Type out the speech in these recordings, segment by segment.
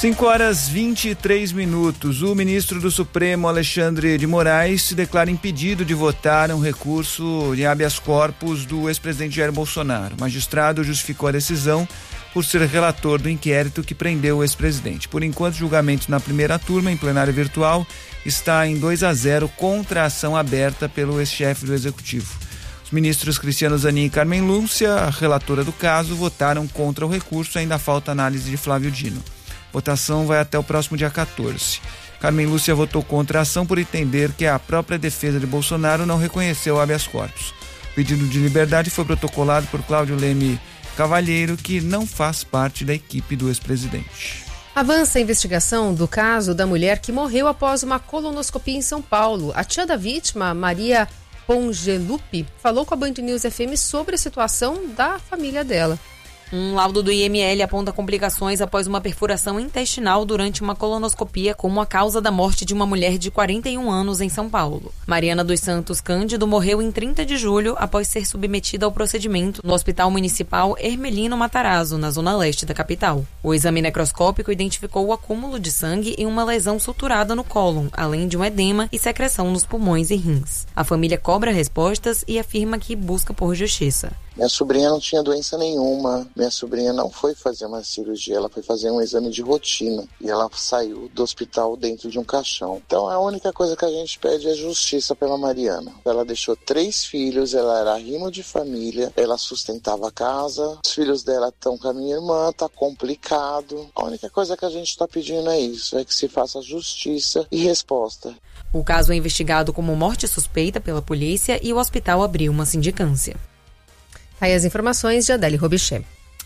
5h23. O ministro do Supremo, Alexandre de Moraes, se declara impedido de votar um recurso de habeas corpus do ex-presidente Jair Bolsonaro. O magistrado justificou a decisão por ser relator do inquérito que prendeu o ex-presidente. Por enquanto, o julgamento na primeira turma, em plenário virtual, está em 2-0 contra a ação aberta pelo ex-chefe do Executivo. Os ministros Cristiano Zanin e Carmen Lúcia, a relatora do caso, votaram contra o recurso. Ainda falta análise de Flávio Dino. Votação vai até o próximo dia 14. Carmen Lúcia votou contra a ação por entender que a própria defesa de Bolsonaro não reconheceu o habeas corpus. O pedido de liberdade foi protocolado por Cláudio Leme Cavalheiro, que não faz parte da equipe do ex-presidente. Avança a investigação do caso da mulher que morreu após uma colonoscopia em São Paulo. A tia da vítima, Maria Pongelupi, falou com a Band News FM sobre a situação da família dela. Um laudo do IML aponta complicações após uma perfuração intestinal durante uma colonoscopia como a causa da morte de uma mulher de 41 anos em São Paulo. Mariana dos Santos Cândido morreu em 30 de julho após ser submetida ao procedimento no Hospital Municipal Hermelino Matarazzo, na zona leste da capital. O exame necroscópico identificou o acúmulo de sangue e uma lesão suturada no cólon, além de um edema e secreção nos pulmões e rins. A família cobra respostas e afirma que busca por justiça. Minha sobrinha não tinha doença nenhuma. Minha sobrinha não foi fazer uma cirurgia, ela foi fazer um exame de rotina. E ela saiu do hospital dentro de um caixão. Então a única coisa que a gente pede é justiça pela Mariana. Ela deixou 3 filhos, ela era arrimo de família, ela sustentava a casa. Os filhos dela estão com a minha irmã, tá complicado. A única coisa que a gente está pedindo é isso, é que se faça justiça e resposta. O caso é investigado como morte suspeita pela polícia e o hospital abriu uma sindicância. Aí as informações de Adele Robichê.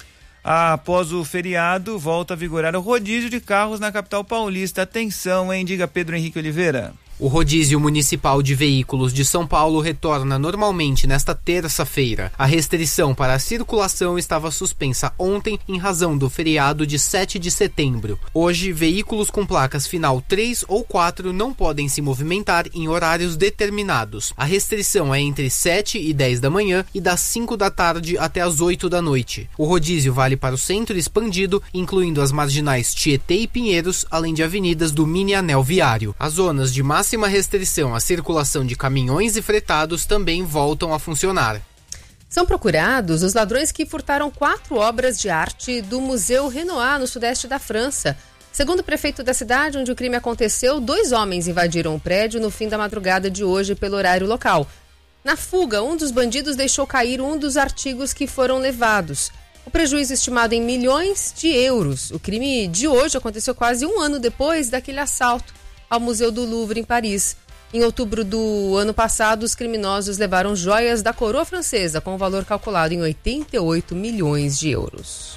Após o feriado, volta a vigorar o rodízio de carros na capital paulista. Atenção, hein? Diga Pedro Henrique Oliveira. O rodízio municipal de veículos de São Paulo retorna normalmente nesta terça-feira. A restrição para a circulação estava suspensa ontem em razão do feriado de 7 de setembro. Hoje, veículos com placas final 3 ou 4 não podem se movimentar em horários determinados. A restrição é entre 7 e 10 da manhã e das 5 da tarde até as 8 da noite. O rodízio vale para o centro expandido, incluindo as marginais Tietê e Pinheiros, além de avenidas do mini anel viário. As zonas de máxima restrição à circulação de caminhões e fretados também voltam a funcionar. São procurados os ladrões que furtaram 4 obras de arte do Museu Renoir, no sudeste da França. Segundo o prefeito da cidade onde o crime aconteceu, 2 homens invadiram o prédio no fim da madrugada de hoje pelo horário local. Na fuga, um dos bandidos deixou cair um dos artigos que foram levados. O prejuízo estimado em milhões de euros. O crime de hoje aconteceu quase um ano depois daquele assalto ao Museu do Louvre, em Paris. Em outubro do ano passado, os criminosos levaram joias da coroa francesa com um valor calculado em 88 milhões de euros.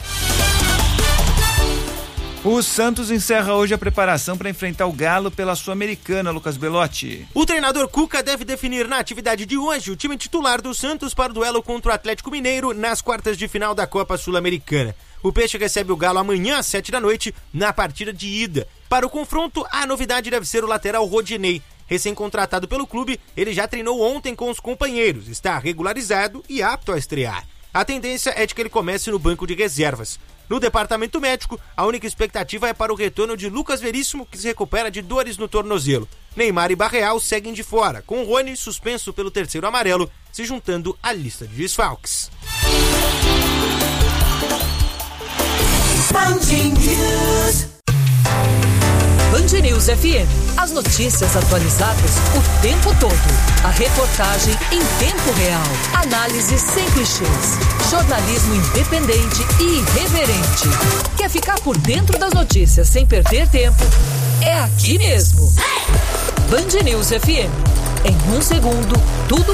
O Santos encerra hoje a preparação para enfrentar o Galo pela Sul-Americana, Lucas Belotti. O treinador Cuca deve definir na atividade de hoje o time titular do Santos para o duelo contra o Atlético Mineiro nas quartas de final da Copa Sul-Americana. O Peixe recebe o Galo amanhã às 7 da noite na partida de ida. Para o confronto, a novidade deve ser o lateral Rodinei. Recém-contratado pelo clube, ele já treinou ontem com os companheiros, está regularizado e apto a estrear. A tendência é de que ele comece no banco de reservas. No departamento médico, a única expectativa é para o retorno de Lucas Veríssimo, que se recupera de dores no tornozelo. Neymar e Barreal seguem de fora, com o Rony suspenso pelo 3º amarelo, se juntando à lista de desfalques. Band News FM. As notícias atualizadas o tempo todo. A reportagem em tempo real. Análise sem clichês. Jornalismo independente e irreverente. Quer ficar por dentro das notícias sem perder tempo? É aqui mesmo. Band News FM. Em um segundo, tudo